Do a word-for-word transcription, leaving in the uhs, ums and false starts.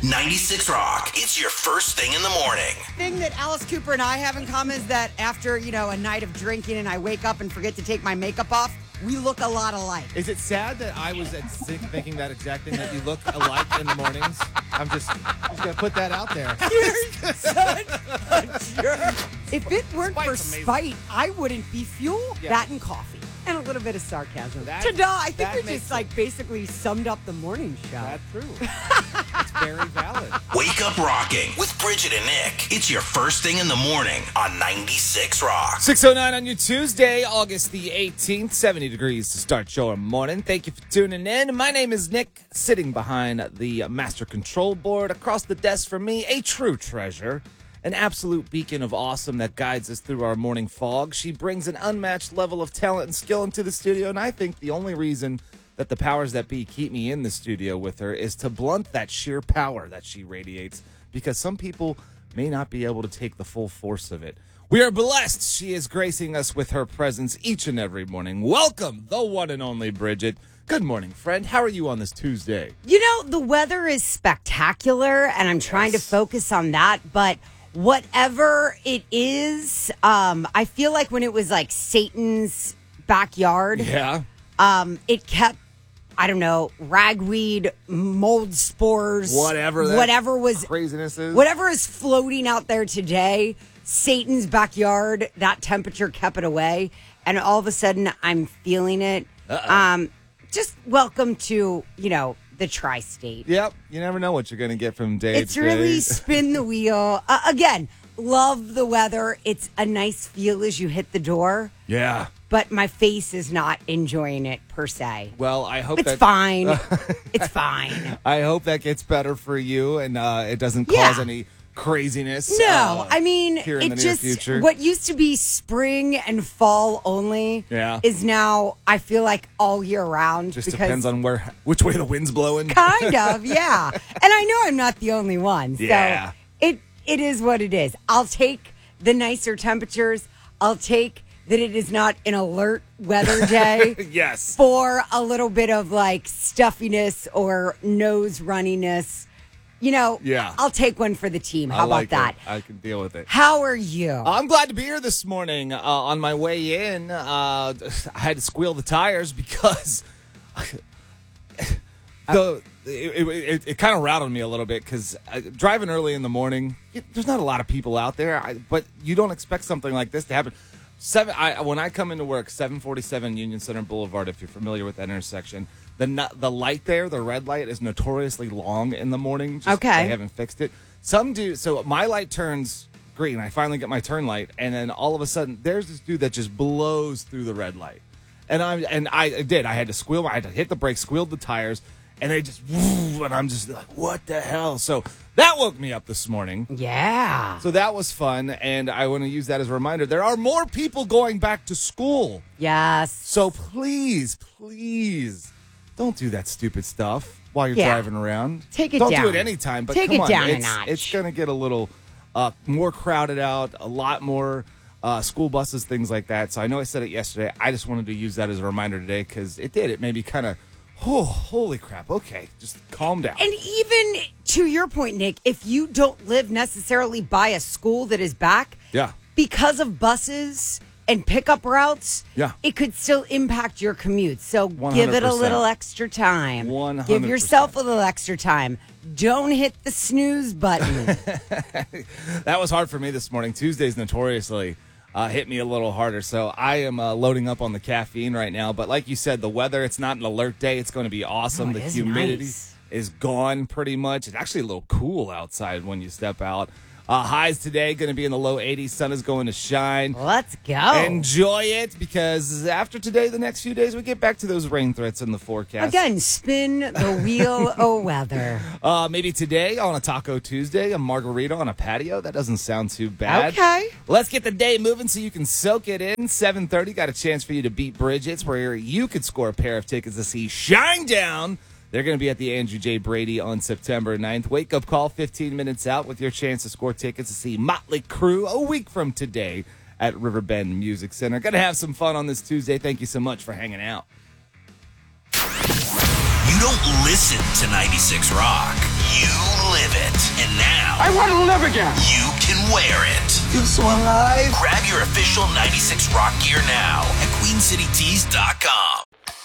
ninety-six Rock. It's your first thing in the morning. Thing that Alice Cooper and I have in common is that after, you know, a night of drinking and I wake up and forget to take my makeup off, we look a lot alike. Is it sad that I was at sick thinking that exact thing, that you look alike in the mornings? I'm just, just going to put that out there. You're such a jerk. If it weren't for Spite's amazing. spite, I wouldn't be fuel. Yeah. That and coffee. And a little bit of sarcasm. That- Ta-da! I think that we makes just, it- like, basically summed up the morning show. That's true. It's very valid. Wake up rocking with Bridget and Nick. It's your first thing in the morning on ninety-six Rock. six oh nine on your Tuesday, August the eighteenth, seventy degrees to start your morning. Thank you for tuning in. My name is Nick, sitting behind the master control board. Across the desk from me, a true treasure, an absolute beacon of awesome that guides us through our morning fog. She brings an unmatched level of talent and skill into the studio, and I think the only reason that the powers that be keep me in the studio with her is to blunt that sheer power that she radiates, because some people may not be able to take the full force of it. We are blessed she is gracing us with her presence each and every morning. Welcome, the one and only Bridget. Good morning, friend. How are you on this Tuesday? You know, the weather is spectacular, and I'm trying Yes. to focus on that, but whatever it is, um, I feel like when it was like Satan's backyard, Yeah. um, it kept, I don't know, ragweed, mold spores, Whatever that whatever was, craziness is. whatever is floating out there today, Satan's backyard, that temperature kept it away, and all of a sudden I'm feeling it. Uh-oh. Um, just welcome to, you know, the tri-state. Yep. You never know what you're going to get from day It's to day. really spin the wheel. Uh, again, love the weather. It's a nice feel as you hit the door, Yeah. but my face is not enjoying it per se. Well, I hope It's that fine. It's fine. I hope that gets better for you, and uh, it doesn't Yeah. cause any craziness. No, uh, I mean, here in it the near just, future. what used to be spring and fall only Yeah. is now, I feel like, all year round. just because depends on where, which way the wind's blowing. Kind of, yeah. And I know I'm not the only one. So Yeah. it it is what it is. I'll take the nicer temperatures. I'll take that it is not an alert weather day Yes. for a little bit of like stuffiness or nose runniness. You know, Yeah. I'll take one for the team. How I about like that? it. I can deal with it. How are you? I'm glad to be here this morning. Uh, on my way in, uh, I had to squeal the tires because the it, it, it, it kind of rattled me a little bit, because uh, driving early in the morning, it, there's not a lot of people out there, I, but you don't expect something like this to happen. Seven, I, when I come into work, seven forty-seven Union Center Boulevard, if you're familiar with that intersection, the nu- the light there, the red light, is notoriously long in the morning. Just, Okay. They haven't fixed it. Some do. So my light turns green. I finally get my turn light, and then all of a sudden, there's this dude that just blows through the red light. And I and I did. I had to squeal. I had to hit the brakes, squealed the tires, and they just, and I'm just like, what the hell? So that woke me up this morning. yeah. So that was fun, and I want to use that as a reminder. There are more people going back to school. Yes. So please, please, don't do that stupid stuff while you're Yeah. driving around. Take it don't down. do it anytime, but Take come it on. down a it's, notch. It's going to get a little uh, more crowded out, a lot more uh, school buses, things like that. So I know I said it yesterday. I just wanted to use that as a reminder today, because it did. It made me kind of, oh, holy crap. Okay, just calm down. And even to your point, Nick, if you don't live necessarily by a school that is back, Yeah. because of buses and pickup routes, Yeah. it could still impact your commute. So one give hundred it a percent. little extra time. one hundred Give percent. yourself a little extra time. Don't hit the snooze button. That was hard for me this morning. Tuesdays notoriously uh, hit me a little harder. So I am uh, loading up on the caffeine right now. But like you said, the weather, it's not an alert day. It's going to be awesome. Oh, it the is humidity nice. is gone pretty much. It's actually a little cool outside when you step out. Uh, highs today going to be in the low eighties. Sun is going to shine. Let's go. Enjoy it, because after today, the next few days, we get back to those rain threats in the forecast. Again, spin the wheel of weather. Uh, maybe today on a Taco Tuesday, a margarita on a patio. That doesn't sound too bad. Okay. Let's get the day moving so you can soak it in. seven thirty, got a chance for you to beat Bridget's, where you could score a pair of tickets to see Shinedown. They're going to be at the Andrew J. Brady on September ninth. Wake up call fifteen minutes out with your chance to score tickets to see Motley Crue a week from today at Riverbend Music Center. Going to have some fun on this Tuesday. Thank you so much for hanging out. You don't listen to ninety-six Rock. You live it. now. I want to live again. You can wear it. Feel so alive. Grab your official ninety-six Rock gear now at queen city tees dot com.